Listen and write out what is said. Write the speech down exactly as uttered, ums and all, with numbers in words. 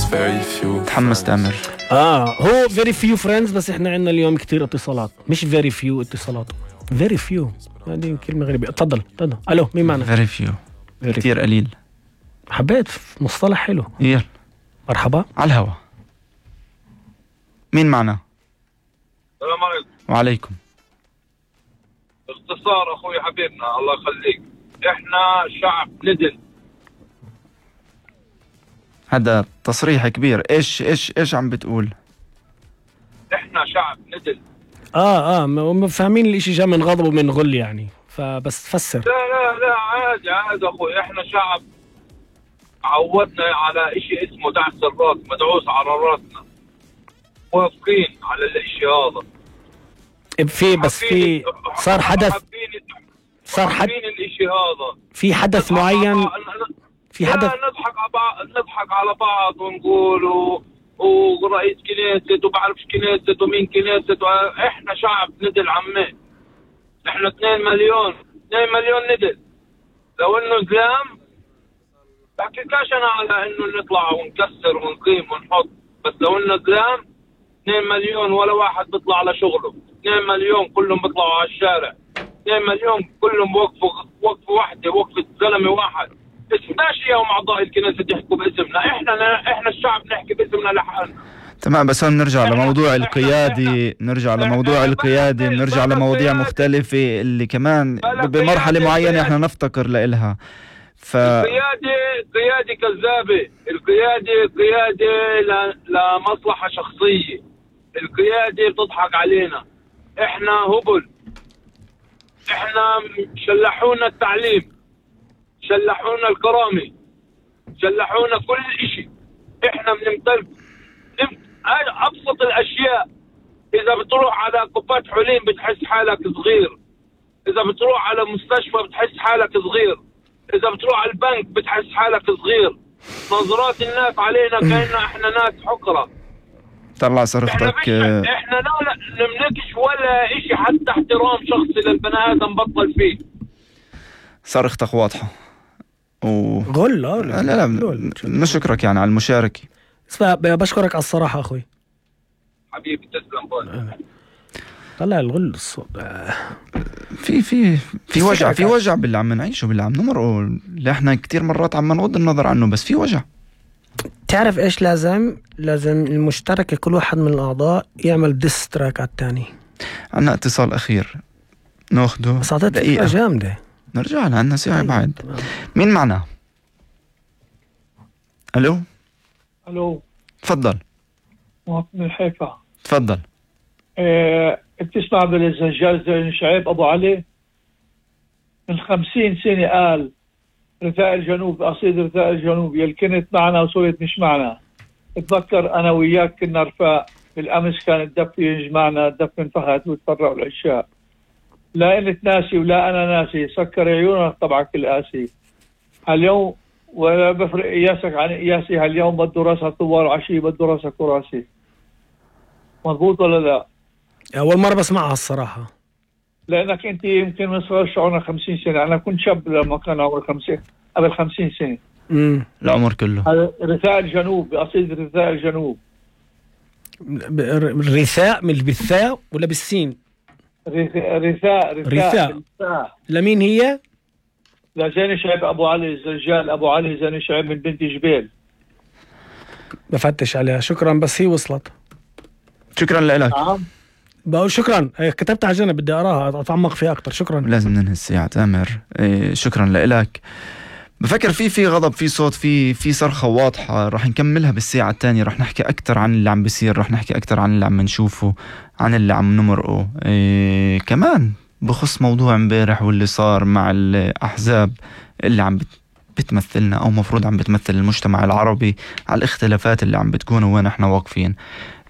تحمس تامر. اه هو very few friends، بس احنا عندنا اليوم كتير اتصالات، مش very few اتصالات، very few، هذه كلمة غريبة. تفضل تفضل. الو مين معنا؟ very few، كتير قليل. حبيت مصطلح حلو. يلا مرحبا على الهوا. مين معنا؟ السلام عليكم. وعليكم. باختصار اخوي حبيبنا الله يخليك، احنا شعب ندل. هذا تصريح كبير. ايش ايش ايش عم بتقول؟ احنا شعب ندل. اه اه م- فاهمين الاشي جاء من غضب ومن غل يعني، فبس فسر. لا لا لا عادي عادي اخوي، احنا شعب عودنا على اشي اسمه دعس الراس، مدعوس على راسنا، موافقين على الاشي هذا. في بس في صار حدث، صار حد حابين الاشي هذا، في حدث نضحك على معين، بعض- في حدث. لا، نضحك على بعض، نضحك على بعض ونقول و... ورئيس كنيست وبعرفش كنيست ومين كنيست و... احنا شعب ندل عمي، احنا اثنين مليون اثنين مليون ندل. لو انه زلام بحكيكاش انا على انه نطلع ونكسر ونقيم ونحط، بس لو انه زلام اثنين مليون ولا واحد بيطلع على شغله، اثنين مليون كلهم بيطلعوا على الشارع، اثنين مليون كلهم وقفوا وقفوا واحده، وقفه زلمه واحد. اسمناش يوم اعضاء الكنيسه يحكوا باسمنا، احنا احنا الشعب نحكي باسمنا لحالنا. تمام، بس هون نرجع لموضوع القيادي، نرجع لموضوع القيادي، نرجع لمواضيع مختلفة اللي كمان بمرحلة معينة احنا نفتقر لإلها. ف القيادة قيادة كذابة، القيادة قيادة ل... لمصلحة شخصية، القيادة بتضحك علينا، احنا هبل، احنا شلحونا التعليم، شلحونا الكرامة، شلحونا كل اشي، احنا بنمتلك ابسط الاشياء. اذا بتروح على كوباية حليم بتحس حالك صغير، اذا بتروح على مستشفى بتحس حالك صغير، اذا بتروح على البنك بتحس حالك صغير. نظرات الناس علينا كأننا احنا ناس حقرة. طلع صرختك. احنا, احنا لا نملكش ولا اشي، حتى احترام شخصي للبني ادم بطل فيه. صرختك واضحة و... غل لا لا لا نشكرك يعني على المشاركة. اسمع بشكرك على الصراحة أخوي حبيبي، تسلم بول. طلع الغل الصوت. في في في وجع، في وجع باللي عم نعيشه، باللي عم نمرقه، اللي احنا كتير مرات عم نغض النظر عنه، بس في وجع. تعرف ايش لازم؟ لازم المشتركة كل واحد من الأعضاء يعمل ديس تراك على الثاني. عنا اتصال أخير ناخده، بس أعطيت فكرة جامدة. نرجع لنا ساعة بعد. مين معنا؟ ألو الو تفضل. من حيفا. تفضل. اه بتسمع بالزجاج زين شعيب ابو علي؟ من خمسين سنة قال رثاء الجنوب، قصيدة رثاء الجنوب، يل كنت معنا وصرت مش معنا. اتذكر انا وياك كنا رفاق، بالامس كان الدف يجمعنا، الدف انفخت وتفرقوا الاشياء. لا انت ناسي ولا انا ناسي، سكر عيونك طبعك القاسي. هاليوم ولا بفرق قياسك عن قياسي، هاليوم بده راسها طوال وعشي بده راسك وراسي. مضبوط ولا لا؟ أول مرة بسمعها الصراحة. لأنك أنت يمكن من صغر شعورنا خمسين سنة، أنا كنت شاب لما كان عمري خمسين، قبل خمسين سنة. امم العمر كله. هذا رثاء الجنوب، بقصيدة رثاء الجنوب. رثاء من بالثاء ولا بالسين؟ رثاء رثاء رثاء. لمين هي؟ لزين شعيب أبو علي الزجال، أبو علي زين شعيب من بنت جبيل. بفتش عليها. شكرا، بس هي وصلت. شكرا لك. نعم بقول شكرا، كتبت على جنب بدي أراها أتعمق فيها أكتر. شكرا. لازم ننهي الساعة تامر. إيه شكرا لك. بفكر في في غضب، في صوت، في في صرخة واضحة. رح نكملها بالساعة الثانية، رح نحكي أكتر عن اللي عم بيصير، رح نحكي أكتر عن اللي عم نشوفه، عن اللي عم نمرقه. إيه كمان بخص موضوع امبارح واللي صار مع الأحزاب اللي عم بتمثلنا أو مفروض عم بتمثل المجتمع العربي، على الاختلافات اللي عم بتكون وين احنا واقفين.